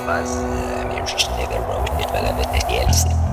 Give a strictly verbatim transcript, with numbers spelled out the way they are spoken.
faz a minha justiça negra, bro, ele vai levar até D L C.